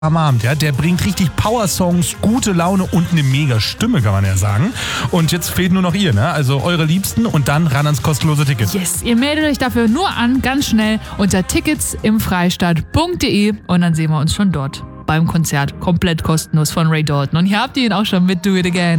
am Abend, ja, der bringt richtig Power-Songs, gute Laune und eine mega Stimme, kann man ja sagen. Und jetzt fehlt nur noch ihr, ne? Also eure Liebsten und dann ran ans kostenlose Ticket. Yes, ihr meldet euch dafür nur an, ganz schnell unter ticketsimfreistaat.de und dann sehen wir uns schon dort beim Konzert, komplett kostenlos von Ray Dalton. Und hier habt ihr ihn auch schon mit Do It Again.